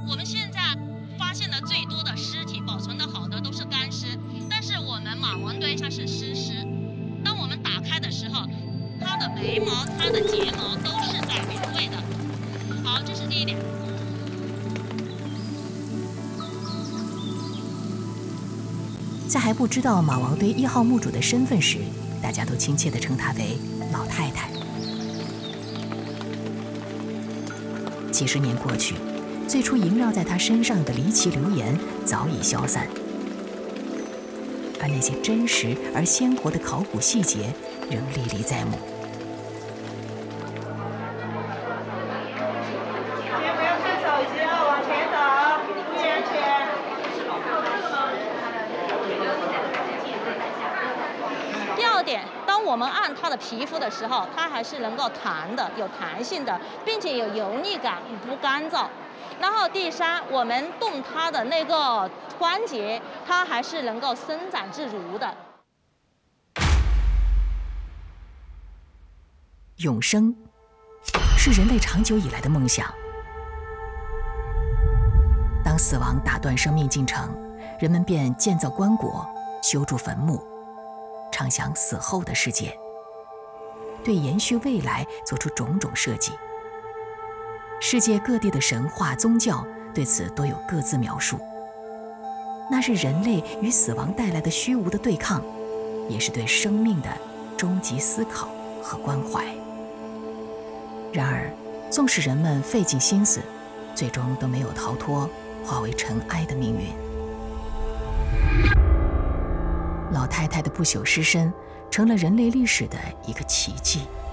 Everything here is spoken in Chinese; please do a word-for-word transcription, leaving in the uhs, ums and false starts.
我们现在发现的最多的尸体，保存的好的都是干尸，但是我们马王堆它是湿尸。当我们打开的时候，它的眉毛、它的睫毛都是在原位的。好，这是第一点。 在还不知道马王堆一号墓主的身份时，大家都亲切地称她为老太太。几十年过去，最初萦绕在她身上的离奇流言早已消散，而那些真实而鲜活的考古细节仍历历在目。 不要看手机了，往前走，注意安全。 第二点，当我们按它的皮肤的时候，它还是能够弹的，有弹性的，并且有油腻感，不干燥。然后第三，我们动它的那个关节，它还是能够伸展自如的。 永生是人类长久以来的梦想。当死亡打断生命进程，人们便建造棺椁，修筑坟墓，畅想死后的世界，对延续未来做出种种设计。世界各地的神话宗教对此都有各自描述，那是人类与死亡带来的虚无的对抗，也是对生命的终极思考和关怀。然而，纵使人们费尽心思，最终都没有逃脱化为尘埃的命运。老太太的不朽尸身成了人类历史的一个奇迹。